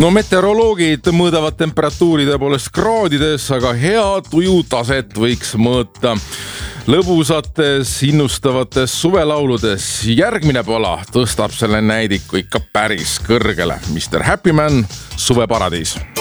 No meteoroloogid mõõdavad temperatuuri tõepoolest kraadides, aga hea tujutaset võiks mõõta lõbusates, innustavates suvelauludes. Järgmine pala tõstab selle näidiku ikka päris kõrgele. Mr. Happy Man, Suveparadiis.